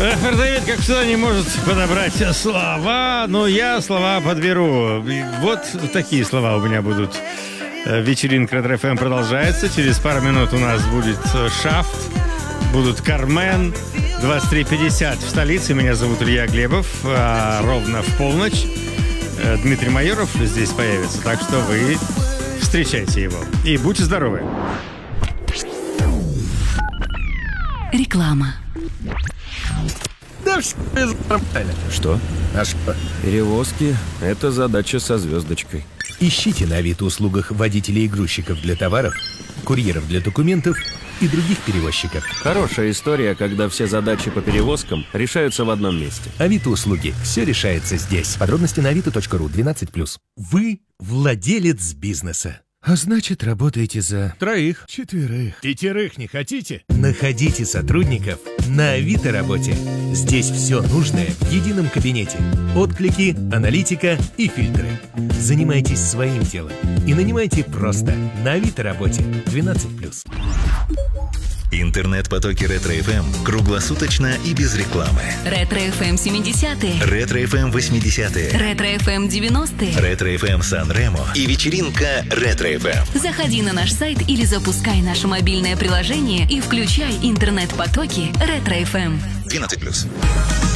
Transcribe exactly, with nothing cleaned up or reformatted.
Давид, как всегда, не может подобрать слова, но я слова подберу. Вот такие слова у меня будут. Вечеринка Ретро эф эм продолжается. Через пару минут у нас будет Шафт, будут Кармен. двадцать три пятьдесят в столице. Меня зовут Илья Глебов. А ровно в полночь Дмитрий Майоров здесь появится. Так что вы встречайте его. И будьте здоровы. Реклама. Да все нормально. Что? А что? Перевозки – это задача со звездочкой. Ищите на Авито-услугах водителей и грузчиков для товаров, курьеров для документов и других перевозчиков. Хорошая история, когда все задачи по перевозкам решаются в одном месте. Авито-услуги. Все решается здесь. Подробности на авито точка ру. двенадцать плюс. Вы владелец бизнеса. А значит, работаете за троих, четверых, пятерых не хотите? Находите сотрудников на Авито работе. Здесь все нужное в едином кабинете. Отклики, аналитика и фильтры. Занимайтесь своим делом и нанимайте просто на Авито работе. двенадцать плюс. Интернет-потоки Ретро эф эм круглосуточно и без рекламы. Ретро эф эм семидесятые. Ретро эф эм восьмидесятые. Ретро эф эм девяностые. Ретро эф эм Сан-Ремо и вечеринка Ретро эф эм. Заходи на наш сайт или запускай наше мобильное приложение и включай интернет-потоки Ретро эф эм. двенадцать плюс.